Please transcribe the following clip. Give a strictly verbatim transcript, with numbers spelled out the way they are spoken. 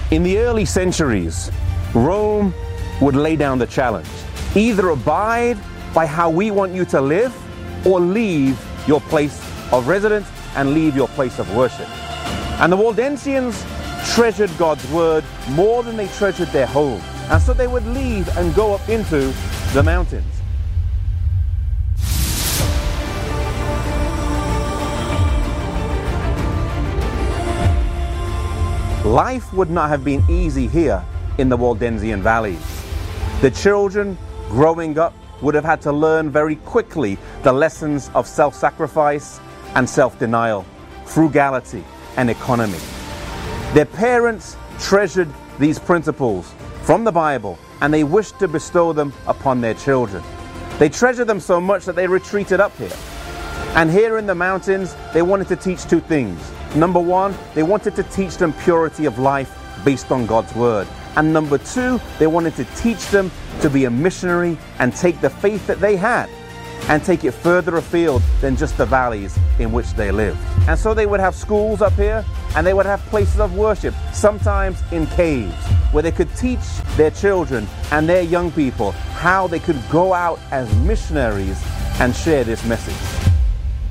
In the early centuries, Rome would lay down the challenge. Either abide by how we want you to live, or leave your place of residence and leave your place of worship. And the Waldensians treasured God's word more than they treasured their home. And so they would leave and go up into the mountains. Life would not have been easy here in the Waldensian valleys. The children growing up would have had to learn very quickly the lessons of self-sacrifice and self-denial, frugality and economy. Their parents treasured these principles from the Bible, and they wished to bestow them upon their children. They treasured them so much that they retreated up here. And here in the mountains, they wanted to teach two things. Number one, they wanted to teach them purity of life based on God's word. And number two, they wanted to teach them to be a missionary and take the faith that they had and take it further afield than just the valleys in which they lived. And so they would have schools up here, and they would have places of worship, sometimes in caves, where they could teach their children and their young people how they could go out as missionaries and share this message.